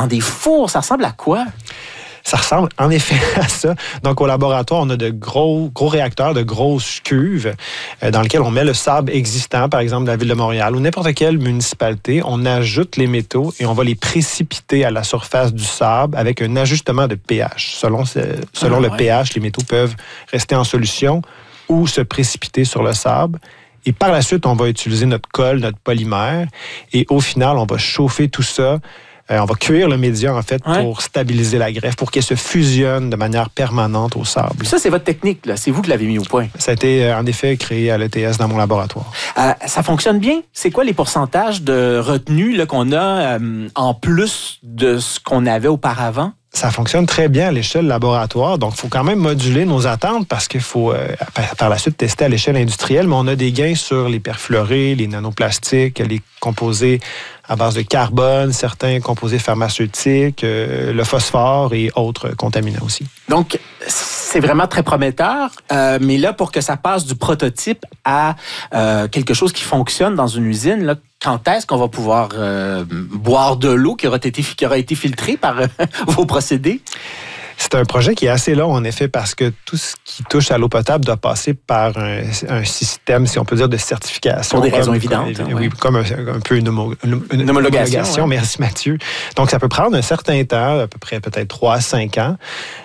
dans des fours. Ça ressemble à quoi? Ça ressemble en effet à ça. Donc, au laboratoire, on a de gros réacteurs, de grosses cuves dans lesquelles on met le sable existant, par exemple, de la Ville de Montréal ou n'importe quelle municipalité. On ajoute les métaux et on va les précipiter à la surface du sable avec un ajustement de pH. Selon le pH, les métaux peuvent rester en solution ou se précipiter sur le sable. Et par la suite, on va utiliser notre colle, notre polymère. Et au final, on va chauffer tout ça. On va cuire le média, en fait, pour stabiliser la greffe, pour qu'elle se fusionne de manière permanente au sable. Ça, c'est votre technique, là. C'est vous qui l'avez mis au point. Ça a été, en effet, créé à l'ETS dans mon laboratoire. Ça fonctionne bien? C'est quoi les pourcentages de retenue là, qu'on a en plus de ce qu'on avait auparavant? Ça fonctionne très bien à l'échelle laboratoire. Donc, il faut quand même moduler nos attentes parce qu'il faut par la suite tester à l'échelle industrielle. Mais on a des gains sur les perfluorés, les nanoplastiques, les composés à base de carbone, certains composés pharmaceutiques, le phosphore et autres contaminants aussi. Donc, c'est vraiment très prometteur. Mais là, pour que ça passe du prototype à quelque chose qui fonctionne dans une usine, là, quand est-ce qu'on va pouvoir boire de l'eau qui aura été filtrée par vos procédés? C'est un projet qui est assez long, en effet, parce que tout ce qui touche à l'eau potable doit passer par un système, si on peut dire, de certification. Pour des raisons évidentes. Oui, comme un peu une homologation. Merci, Mathieu. Donc, ça peut prendre un certain temps, à peu près peut-être 3 à 5 ans.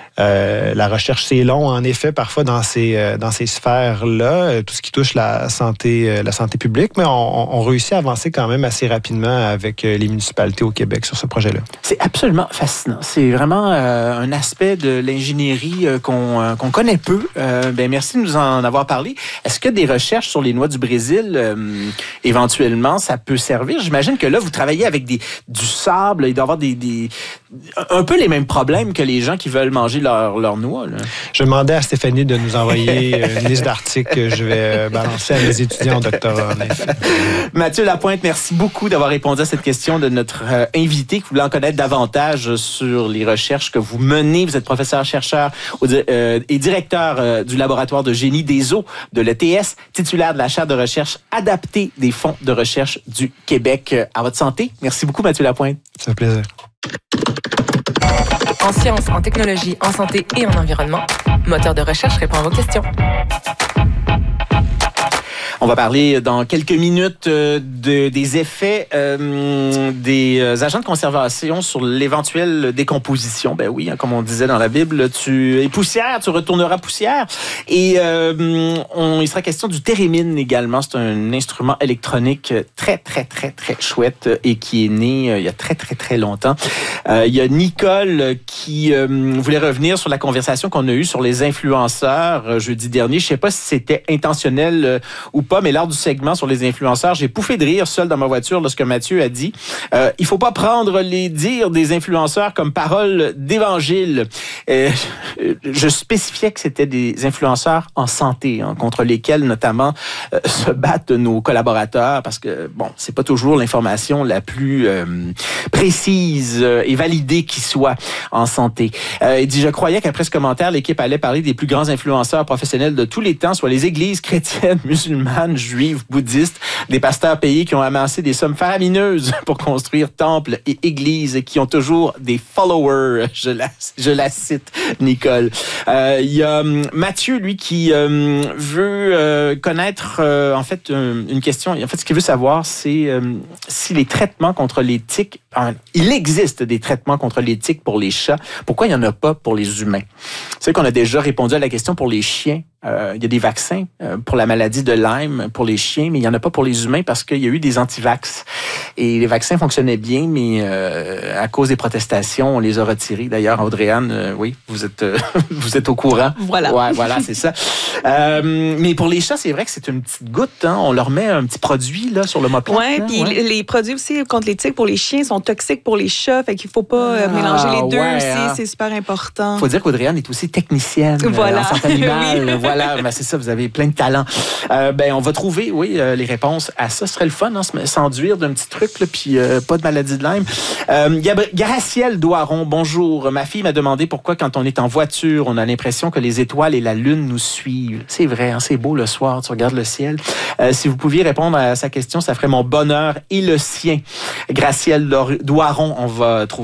La recherche, c'est long, en effet, parfois dans ces sphères-là, tout ce qui touche la santé publique, mais on réussit à avancer quand même assez rapidement avec les municipalités au Québec sur ce projet-là. C'est absolument fascinant. C'est vraiment un aspect de l'ingénierie qu'on connaît peu. Merci de nous en avoir parlé. Est-ce que des recherches sur les noix du Brésil, éventuellement, ça peut servir? J'imagine que là, vous travaillez avec du sable. Il doit y avoir un peu les mêmes problèmes que les gens qui veulent manger leur noix. Là. Je demandais à Stéphanie de nous envoyer une liste d'articles que je vais balancer à mes étudiants en doctorat. Mathieu Lapointe, merci beaucoup d'avoir répondu à cette question de notre invité qui voulait en connaître davantage sur les recherches que vous menez. Vous êtes professeur-chercheur et directeur du laboratoire de génie des eaux de l'ETS, titulaire de la chaire de recherche adaptée des fonds de recherche du Québec. À votre santé. Merci beaucoup, Mathieu Lapointe. Ça fait plaisir. En sciences, en technologie, en santé et en environnement, Moteur de recherche répond à vos questions. On va parler dans quelques minutes des effets des agents de conservation sur l'éventuelle décomposition. Ben oui, comme on disait dans la Bible, tu es poussière, tu retourneras poussière. Et il sera question du thérémine également. C'est un instrument électronique très, très, très, très chouette et qui est né il y a très, très, très longtemps. Il y a Nicole qui voulait revenir sur la conversation qu'on a eue sur les influenceurs jeudi dernier. Je ne sais pas si c'était intentionnel ou pas, mais lors du segment sur les influenceurs, j'ai pouffé de rire seul dans ma voiture lorsque Mathieu a dit il faut pas prendre les dires des influenceurs comme parole d'évangile. Je spécifiais que c'était des influenceurs en santé, contre lesquels notamment se battent nos collaborateurs, parce que bon, c'est pas toujours l'information la plus précise et validée qui soit en santé. Il dit, je croyais qu'après ce commentaire, l'équipe allait parler des plus grands influenceurs professionnels de tous les temps, soit les églises chrétiennes, musulmanes, juives, bouddhistes, des pasteurs payés qui ont amassé des sommes faramineuses pour construire temples et églises, qui ont toujours des followers. Je la cite, Nicole. Il y a Mathieu, lui, qui veut connaître, en fait, une question. En fait, ce qu'il veut savoir, c'est si les traitements contre les tiques, il existe des traitements contre les tiques pour les chats. Pourquoi il n'y en a pas pour les humains? C'est qu'on a déjà répondu à la question pour les chiens. Il y a des vaccins pour la maladie de Lyme pour les chiens, mais il n'y en a pas pour les humains parce qu'il y a eu des anti-vax. Et les vaccins fonctionnaient bien, mais à cause des protestations, on les a retirés. D'ailleurs, Audrey-Anne, oui, vous êtes au courant. Voilà. Ouais, voilà, c'est ça. Mais pour les chats, c'est vrai que c'est une petite goutte. Hein. On leur met un petit produit là sur l'omoplate. Oui, puis les produits aussi contre les tiques pour les chiens sont toxiques pour les chats, fait qu'il ne faut pas mélanger les deux aussi, c'est super important. Il faut dire qu'Audrey-Anne est aussi technicienne en santé animale. Oui. Voilà, c'est ça, vous avez plein de talents. On va trouver, les réponses à ça. Ce serait le fun, s'enduire d'un petit truc, là, puis pas de maladie de Lyme. Gracielle Doiron, bonjour. Ma fille m'a demandé pourquoi, quand on est en voiture, on a l'impression que les étoiles et la lune nous suivent. C'est vrai, c'est beau le soir, tu regardes le ciel. Si vous pouviez répondre à sa question, ça ferait mon bonheur et le sien. Gracielle Doiron, on va trouver